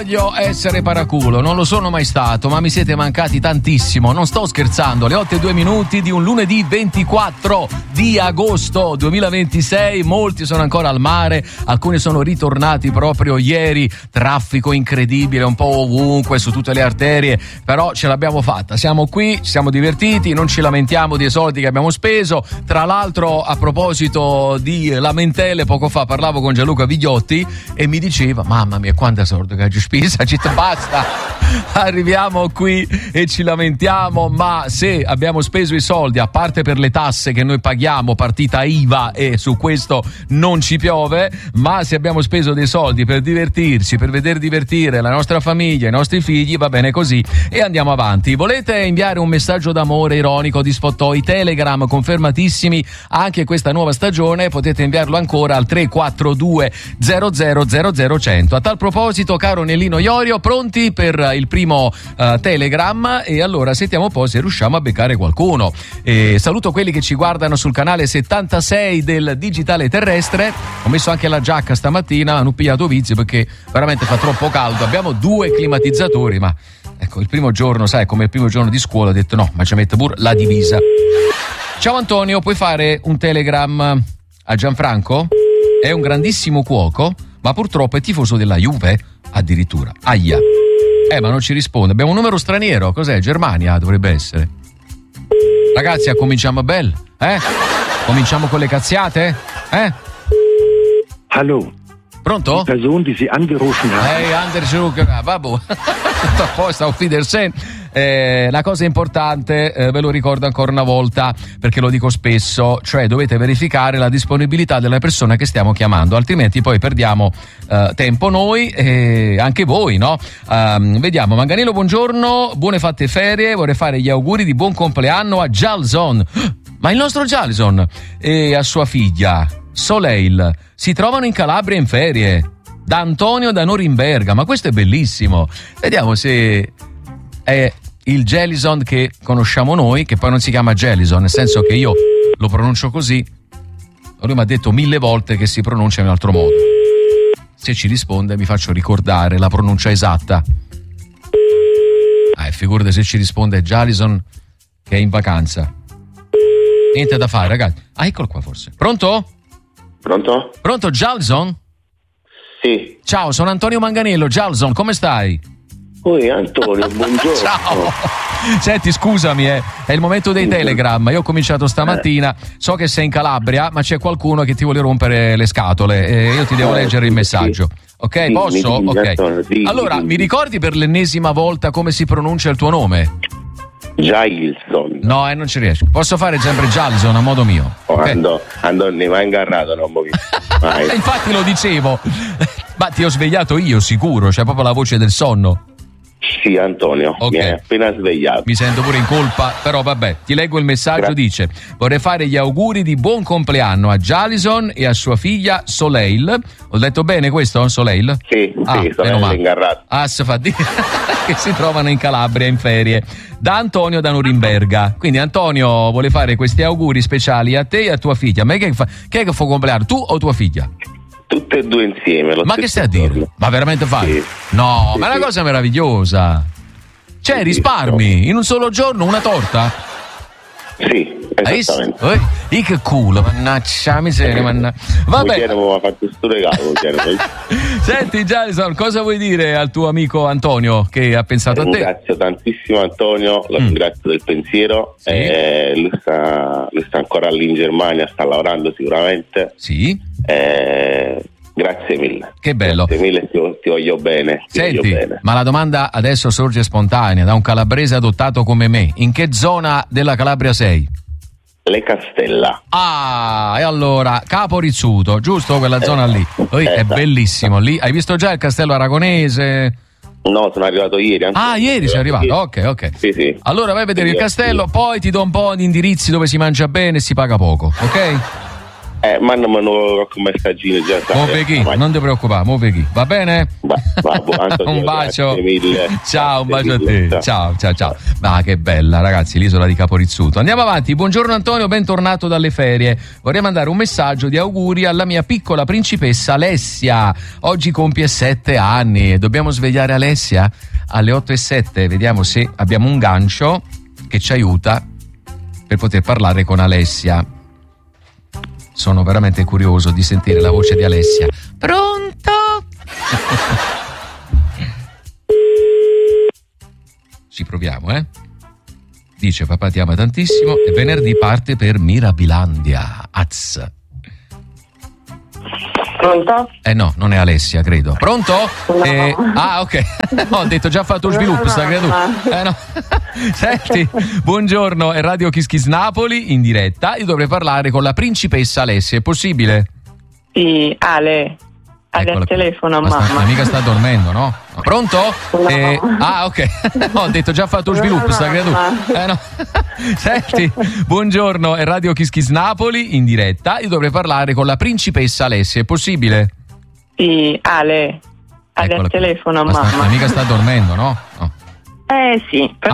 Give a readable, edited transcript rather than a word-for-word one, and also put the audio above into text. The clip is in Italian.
voglio essere paraculo, non lo sono mai stato, ma mi siete mancati tantissimo, non sto scherzando. Le 8:02 di un lunedì 24 di agosto 2026, molti sono ancora al mare, alcuni sono ritornati proprio ieri, traffico incredibile un po' ovunque, su tutte le arterie, però ce l'abbiamo fatta, siamo qui, ci siamo divertiti, non ci lamentiamo dei soldi che abbiamo speso. Tra l'altro, a proposito di lamentele, poco fa parlavo con Gianluca Vigliotti e mi diceva: mamma mia, quanta soldi che ci spesa, basta, arriviamo qui e ci lamentiamo, ma se abbiamo speso i soldi, a parte per le tasse che noi paghiamo, partita IVA, e su questo non ci piove, ma se abbiamo speso dei soldi per divertirci, per veder divertire la nostra famiglia, i nostri figli, va bene così e andiamo avanti. Volete inviare un messaggio d'amore ironico di spottoi Telegram confermatissimi anche questa nuova stagione? Potete inviarlo ancora al 342 00 100. A tal proposito, caro Nellino Iorio, pronti per il primo Telegram? E allora sentiamo un po' se riusciamo a beccare qualcuno. Saluto quelli che ci guardano sul canale 76 del Digitale Terrestre. Ho messo anche la giacca stamattina, hanno pigliato vizio perché veramente fa troppo caldo. Abbiamo 2 climatizzatori, ma ecco, il primo giorno, sai, come il primo giorno di scuola, ho detto no, ma ci mette pure la divisa. Ciao Antonio, puoi fare un Telegram a Gianfranco? È un grandissimo cuoco, ma purtroppo è tifoso della Juve, addirittura. Aia. Ma non ci risponde. Abbiamo un numero straniero, cos'è? Germania dovrebbe essere. Ragazzi, cominciamo bene? Cominciamo con le cazziate? Hallo. Pronto? Die Person, die Sie angerufen haben. Ehi, Anders, vabbè. Tutto a posto, auf Wiedersehen. La cosa importante, ve lo ricordo ancora una volta perché lo dico spesso, cioè dovete verificare la disponibilità della persona che stiamo chiamando, altrimenti poi perdiamo tempo noi e anche voi, no? Vediamo. Manganello, buongiorno, buone fatte ferie, vorrei fare gli auguri di buon compleanno a Jalson, ma il nostro Jalson, e a sua figlia Soleil, si trovano in Calabria in ferie, da Antonio da Norimberga, ma questo è bellissimo. Vediamo se è il Jelison che conosciamo noi, che poi non si chiama Jelison, nel senso che io lo pronuncio così, lui mi ha detto 1000 volte che si pronuncia in un altro modo. Se ci risponde mi faccio ricordare la pronuncia esatta. Figurate se ci risponde Jelison che è in vacanza. Niente da fare, ragazzi. Eccolo qua forse. Pronto? Pronto? Pronto, Jalson? Sì. Ciao, sono Antonio Manganello. Jalson, come stai? Antonio, buongiorno. Ciao. Senti, scusami, è il momento dei Telegram. Io ho cominciato stamattina, so che sei in Calabria, ma c'è qualcuno che ti vuole rompere le scatole e io ti devo leggere il messaggio. Ok, sì, posso? Ok. Antonio, sì, allora, mi ricordi per l'ennesima volta come si pronuncia il tuo nome? Jailson. No, non ci riesco. Posso fare sempre Jalson a modo mio. Okay? Ando ne va ingarrato, non mi Infatti lo dicevo. Ma ti ho svegliato io, sicuro, c'è proprio la voce del sonno. Sì, Antonio, mi hai appena svegliato. Mi sento pure in colpa, però vabbè, ti leggo il messaggio. Dice: vorrei fare gli auguri di buon compleanno a Jalison e a sua figlia Soleil. Ho detto bene questo, Soleil? Sì, sono ingarrato. Si fa dire che si trovano in Calabria in ferie, da Antonio da Norimberga. Quindi Antonio vuole fare questi auguri speciali a te e a tua figlia. Ma chi è che fa compleanno, tu o tua figlia? Tutte e due insieme. Ma che stai a dire? Ma veramente fai? Sì. No, sì, ma è una cosa meravigliosa. Cioè, risparmi in un solo giorno una torta? Sì, esattamente. Che culo, mannaggia miseria, vabbè. Ha fatto questo regalo. Senti Jason, cosa vuoi dire al tuo amico Antonio che ha pensato a te? Ringrazio tantissimo Antonio, lo ringrazio del pensiero. Sì. Lui sta ancora lì in Germania, sta lavorando sicuramente. Sì. Grazie mille. Che bello. Grazie mille, ti voglio bene. Senti, ma la domanda adesso sorge spontanea da un calabrese adottato come me. In che zona della Calabria sei? Le Castella. E allora Capo Rizzuto, giusto? Quella zona lì. È bellissimo lì. Hai visto già il castello aragonese? No, sono arrivato ieri. Ieri sei arrivato, ok. Sì. Allora vai a vedere il castello, poi ti do un po' di indirizzi dove si mangia bene e si paga poco, ok? mandamelo come messaggino già. Non ti preoccupare, mo peghi. Va bene? Un bacio. Ciao, un bacio a te. Ciao. Ma che bella, ragazzi, l'isola di Caporizzuto. Andiamo avanti. Buongiorno Antonio, bentornato dalle ferie. Vorrei mandare un messaggio di auguri alla mia piccola principessa Alessia. Oggi compie 7 anni. Dobbiamo svegliare Alessia alle 8:07. Vediamo se abbiamo un gancio che ci aiuta per poter parlare con Alessia. Sono veramente curioso di sentire la voce di Alessia. Pronto? Ci proviamo, eh? Dice papà ti ama tantissimo e venerdì parte per Mirabilandia. Az. Pronto? No, non è Alessia, credo. Pronto? No. Ok. No, ho detto già fatto sviluppo sta creatura. No. Senti, buongiorno, è Radio Kiss Kiss Napoli in diretta. Io dovrei parlare con la principessa Alessia, è possibile? Sì, Ale al telefono, mamma. Mica sta dormendo, no? Pronto? No. Ok. No, ho detto già fatto sviluppo sta creatura. No. Senti, buongiorno, è Radio Kiss Kiss Napoli in diretta. Io dovrei parlare con la principessa Alessia, è possibile? Sì, Ale al telefono, mamma. Mica sta dormendo, no? Sì.